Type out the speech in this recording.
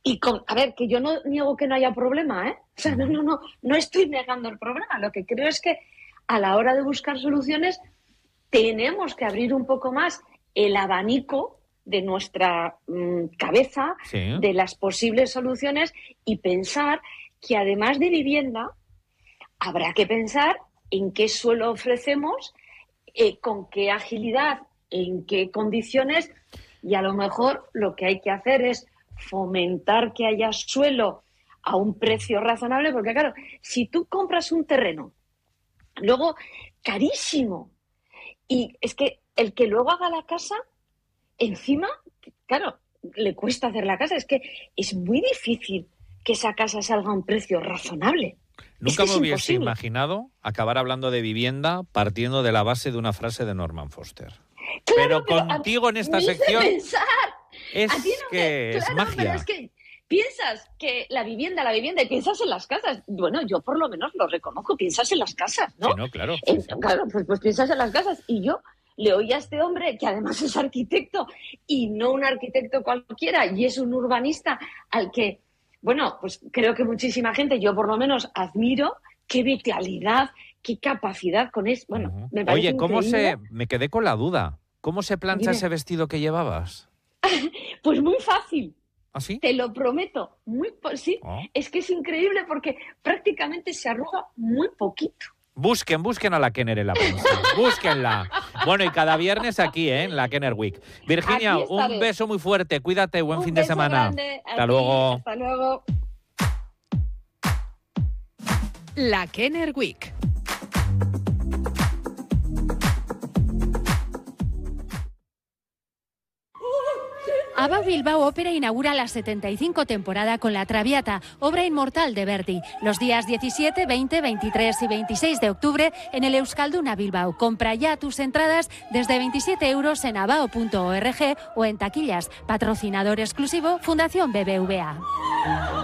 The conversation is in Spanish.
A ver, que yo no niego que no haya problema, ¿eh? O sea, no estoy negando el problema. Lo que creo es que a la hora de buscar soluciones tenemos que abrir un poco más el abanico de nuestra cabeza, de las posibles soluciones, y pensar que además de vivienda habrá que pensar en qué suelo ofrecemos, con qué agilidad, en qué condiciones, y a lo mejor lo que hay que hacer es fomentar que haya suelo a un precio razonable, porque claro, si tú compras un terreno, luego carísimo, y es que el que luego haga la casa, encima, claro, le cuesta hacer la casa, es que es muy difícil que esa casa salga a un precio razonable. Nunca me hubiese imaginado acabar hablando de vivienda partiendo de la base de una frase de Norman Foster. Claro, pero contigo en esta sección es magia. Pero es que piensas que la vivienda, y piensas en las casas. Bueno, yo por lo menos lo reconozco, piensas en las casas, ¿no? Sí, no, claro. Claro, pues piensas en las casas. Y yo le oí a este hombre, que además es arquitecto, y no un arquitecto cualquiera, y es un urbanista al que, bueno, pues creo que muchísima gente, yo por lo menos admiro, qué vitalidad, qué capacidad con eso. Bueno, me parece increíble. Me quedé con la duda. ¿Cómo se plancha ese vestido que llevabas? Pues muy fácil. ¿Ah, sí? Te lo prometo. Sí. Oh. Es que es increíble porque prácticamente se arruga muy poquito. Busquen a la Kenner en la prensa. Búsquenla. Bueno, y cada viernes aquí, en la Kenner Week. Virginia, un beso muy fuerte. Cuídate. Buen fin de semana. Grande. Hasta luego. Hasta luego. La Kenner Week. ABBA Bilbao Ópera inaugura la 75 temporada con La Traviata, obra inmortal de Verdi, los días 17, 20, 23 y 26 de octubre en el Euskalduna Bilbao. Compra ya tus entradas desde 27 € en abao.org o en taquillas. Patrocinador exclusivo, Fundación BBVA.